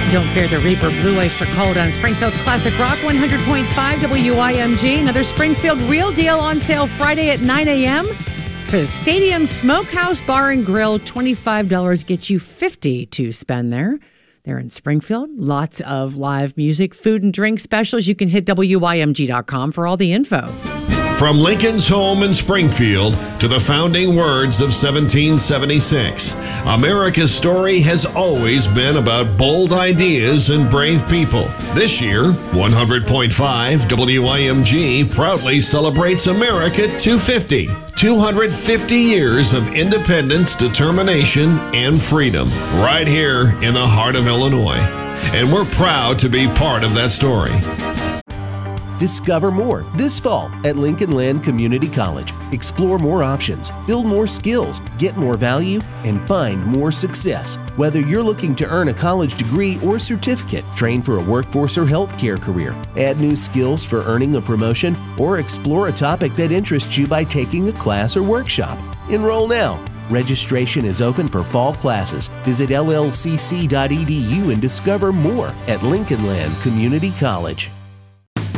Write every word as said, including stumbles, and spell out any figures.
Don't Fear the Reaper, Blue Oyster Cult on Springfield's Classic Rock one hundred point five W I M G. Another Springfield Real Deal on sale Friday at nine a.m. for the Stadium Smokehouse Bar and Grill. twenty-five dollars gets you fifty dollars to spend there. They're in Springfield. Lots of live music, food and drink specials. You can hit W I M G dot com for all the info. From Lincoln's home in Springfield to the founding words of seventeen seventy-six, America's story has always been about bold ideas and brave people. This year, one hundred point five W I M G proudly celebrates America two fifty. two hundred fifty years of independence, determination, and freedom, right here in the heart of Illinois. And we're proud to be part of that story. Discover more this fall at Lincoln Land Community College. Explore more options, build more skills, get more value, and find more success. Whether you're looking to earn a college degree or certificate, train for a workforce or healthcare career, add new skills for earning a promotion, or explore a topic that interests you by taking a class or workshop. Enroll now. Registration is open for fall classes. Visit L L C C dot E D U and discover more at Lincoln Land Community College.